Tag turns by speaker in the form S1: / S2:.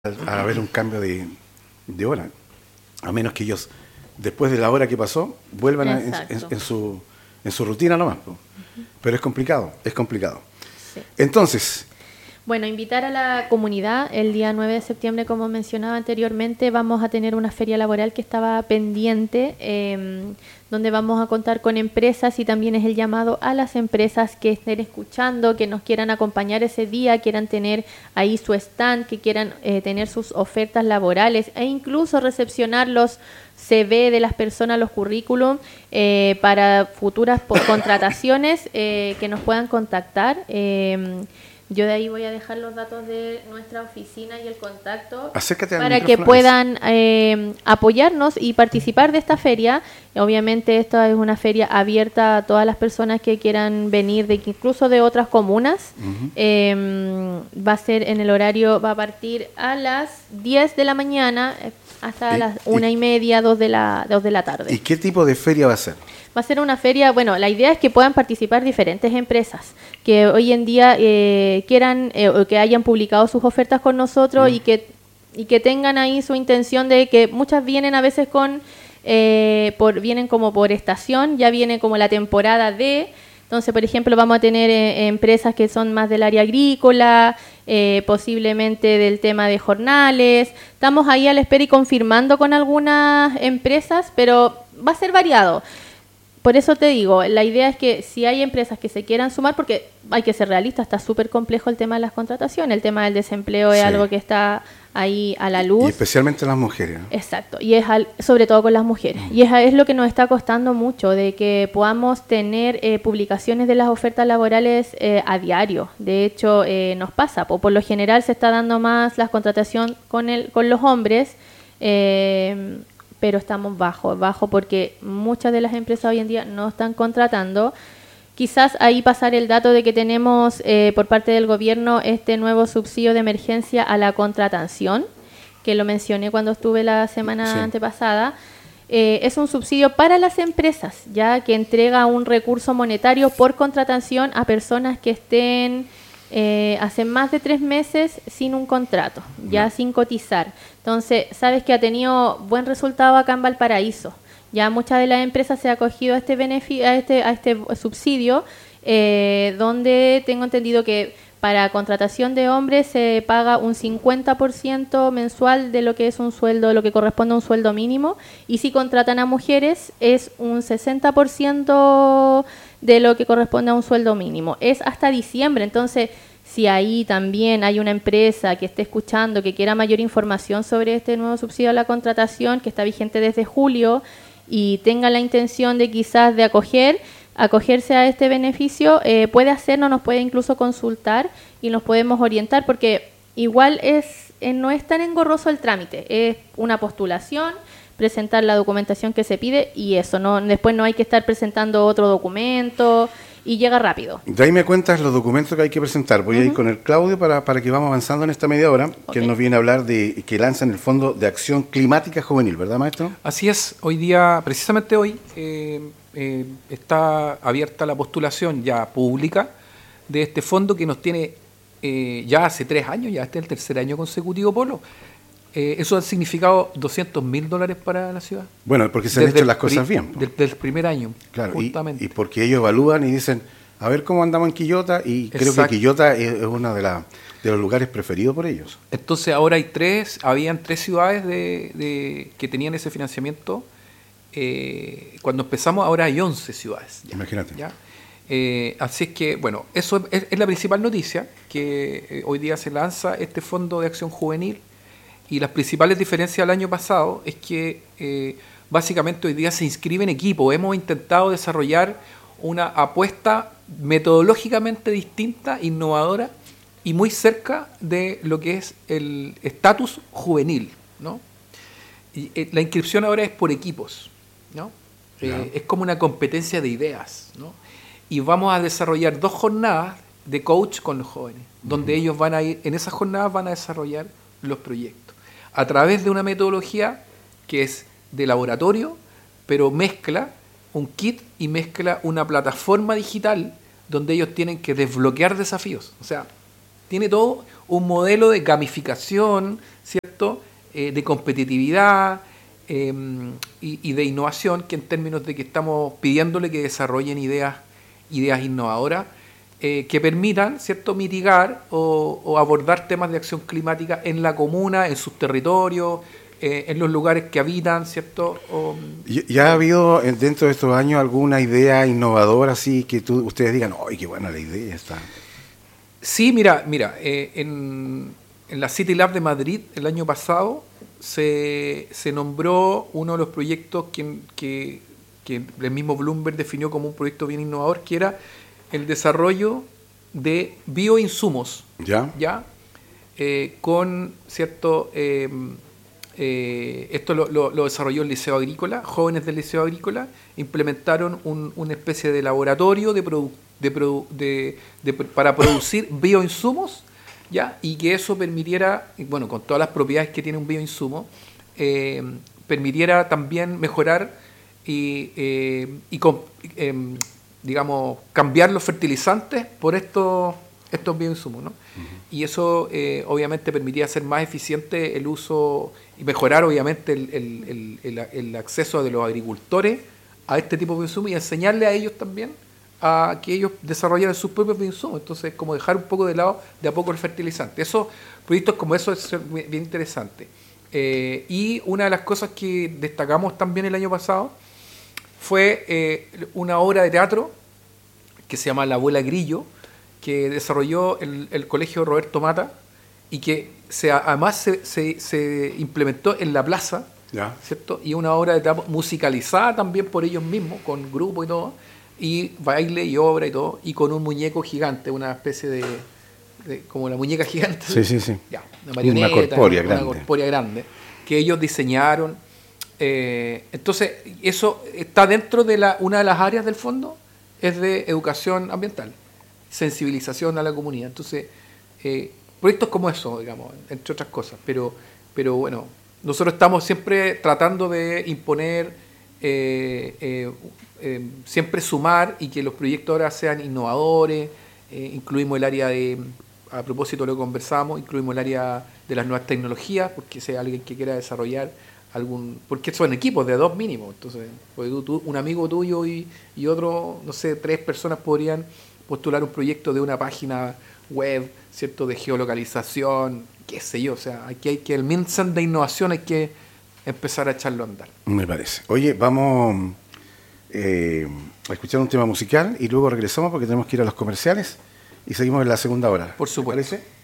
S1: a haber un cambio de hora, a menos que ellos, después de la hora que pasó, vuelvan en su rutina nomás. Pero es complicado, es complicado.
S2: Sí.
S1: Entonces...
S2: Bueno, invitar a la comunidad. El día 9 de septiembre, como mencionaba anteriormente, vamos a tener una feria laboral que estaba pendiente, donde vamos a contar con empresas, y también es el llamado a las empresas que estén escuchando, que nos quieran acompañar ese día, quieran tener ahí su stand, que quieran tener sus ofertas laborales e incluso recepcionar los CV de las personas, los currículum, para futuras contrataciones, que nos puedan contactar. Yo de ahí voy a dejar los datos de nuestra oficina y el contacto para que puedan apoyarnos y participar de esta feria. Obviamente esta es una feria abierta a todas las personas que quieran venir, incluso de otras comunas. Va a ser en el horario, va a partir a las 10 de la mañana hasta las 1:30, 2 de la tarde.
S1: ¿Y qué tipo de feria va a ser?
S2: Va a ser una feria, bueno, la idea es que puedan participar diferentes empresas que hoy en día quieran o que hayan publicado sus ofertas con nosotros y que tengan ahí su intención de que muchas vienen a veces vienen como por estación, ya viene como la temporada de... Entonces, por ejemplo, vamos a tener empresas que son más del área agrícola, posiblemente del tema de jornales. Estamos ahí a la espera y confirmando con algunas empresas, pero va a ser variado. Por eso te digo, la idea es que si hay empresas que se quieran sumar, porque hay que ser realistas, está súper complejo el tema de las contrataciones, el tema del desempleo es algo que está ahí a la luz.
S1: Y especialmente las mujeres, ¿no?
S2: Exacto, y es sobre todo con las mujeres. Y es lo que nos está costando mucho, de que podamos tener publicaciones de las ofertas laborales a diario. De hecho, nos pasa, por lo general se está dando más la contratación con los hombres, pero estamos bajo porque muchas de las empresas hoy en día no están contratando. Quizás ahí pasar el dato de que tenemos por parte del gobierno este nuevo subsidio de emergencia a la contratación, que lo mencioné cuando estuve la semana antepasada. Es un subsidio para las empresas, ya que entrega un recurso monetario por contratación a personas que estén hace más de 3 meses sin un contrato, ya sin cotizar. Entonces, sabes que ha tenido buen resultado acá en Valparaíso. Ya muchas de las empresas se han acogido a este subsidio, donde tengo entendido que para contratación de hombres se paga un 50% mensual de lo que es un sueldo, lo que corresponde a un sueldo mínimo, y si contratan a mujeres es un 60% de lo que corresponde a un sueldo mínimo. Es hasta diciembre, entonces si ahí también hay una empresa que esté escuchando, que quiera mayor información sobre este nuevo subsidio a la contratación, que está vigente desde julio, y tenga la intención de quizás de acogerse a este beneficio, puede hacerlo, nos puede incluso consultar y nos podemos orientar, porque igual no es tan engorroso el trámite, es una postulación, presentar la documentación que se pide y eso, después no hay que estar presentando otro documento y llega rápido.
S1: De ahí me cuentas los documentos que hay que presentar. Voy a ir con el Claudio para que vamos avanzando en esta media hora, que él nos viene a hablar de que lanzan el Fondo de Acción Climática Juvenil, ¿verdad, maestro?
S3: Así es, hoy día, precisamente hoy, está abierta la postulación ya pública de este fondo que nos tiene ya hace 3 años, ya este es el tercer año consecutivo, Polo. Eso ha significado $200.000 para la ciudad.
S1: Bueno, porque se han hecho las cosas bien.
S3: Desde el primer año,
S1: claro,
S3: justamente.
S1: Y porque ellos evalúan y dicen, a ver cómo andamos en Quillota, y creo que Quillota es uno de los lugares preferidos por ellos. Entonces
S3: ahora habían 3 ciudades que tenían ese financiamiento. Cuando empezamos ahora hay 11 ciudades.
S1: Imagínate.
S3: ¿Ya? Así es que, bueno, eso es la principal noticia, que hoy día se lanza este Fondo de Acción Juvenil. Y las principales diferencias del año pasado es que básicamente hoy día se inscribe en equipo. Hemos intentado desarrollar una apuesta metodológicamente distinta, innovadora y muy cerca de lo que es el estatus juvenil, ¿no? Y, la inscripción ahora es por equipos, ¿no? Es como una competencia de ideas, ¿no? Y vamos a desarrollar 2 jornadas de coach con los jóvenes, donde ellos van a ir, en esas jornadas van a desarrollar los proyectos a través de una metodología que es de laboratorio, pero mezcla un kit y mezcla una plataforma digital donde ellos tienen que desbloquear desafíos. O sea, tiene todo un modelo de gamificación, ¿cierto? De competitividad y de innovación, que en términos de que estamos pidiéndole que desarrollen ideas innovadoras que permitan, ¿cierto?, mitigar o abordar temas de acción climática en la comuna, en sus territorios, en los lugares que habitan, ¿cierto?
S1: ¿Ya ha habido dentro de estos años alguna idea innovadora así que ustedes digan, ¡ay, qué buena la idea está!
S3: Sí, mira, en la City Lab de Madrid el año pasado se nombró uno de los proyectos que el mismo Bloomberg definió como un proyecto bien innovador, que era el desarrollo de bioinsumos, ¿ya? Con cierto... esto lo desarrolló el Liceo Agrícola. Jóvenes del Liceo Agrícola implementaron una especie de laboratorio para producir bioinsumos, ¿ya? Y que eso permitiera, bueno, con todas las propiedades que tiene un bioinsumo, permitiera también mejorar digamos, cambiar los fertilizantes por estos bioinsumos, ¿no? Uh-huh. Y eso obviamente permitía hacer más eficiente el uso y mejorar obviamente el acceso de los agricultores a este tipo de bioinsumos y enseñarle a ellos también a que ellos desarrollaran sus propios bioinsumos. Entonces, como dejar un poco de lado de a poco el fertilizante. Esos proyectos como eso es bien interesante. Y una de las cosas que destacamos también el año pasado fue una obra de teatro que se llama La Abuela Grillo, que desarrolló el Colegio Roberto Mata y que además se implementó en la plaza, ¿cierto? Y una obra de teatro musicalizada también por ellos mismos, con grupo y todo, y baile y obra y todo, y con un muñeco gigante, una especie de como la muñeca gigante.
S1: Sí.
S3: Ya, una marioneta,
S1: una
S3: corpórea grande, que ellos diseñaron. Entonces, eso está dentro de una de las áreas del fondo, es de educación ambiental, sensibilización a la comunidad. Entonces, proyectos como eso, digamos, entre otras cosas. Pero bueno, nosotros estamos siempre tratando de imponer, siempre sumar y que los proyectos ahora sean innovadores. Incluimos el área a propósito de lo que conversamos, incluimos el área de las nuevas tecnologías, porque si hay alguien que quiera desarrollar porque son equipos de 2 mínimos, entonces un amigo tuyo y otro, no sé, 3 personas podrían postular un proyecto de una página web, ¿cierto?, de geolocalización, qué sé yo, o sea, aquí hay que el mindset de innovación hay que empezar a echarlo a andar.
S1: Me parece. Oye, vamos a escuchar un tema musical y luego regresamos porque tenemos que ir a los comerciales y seguimos en la segunda hora.
S3: Por supuesto.
S1: ¿Te parece?